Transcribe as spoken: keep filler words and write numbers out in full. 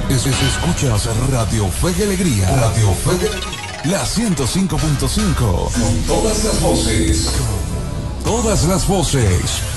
Es, es- escuchas Radio Fe y Alegría. Radio Fe y Alegría. La ciento cinco punto cinco. Con todas las voces. Con todas las voces.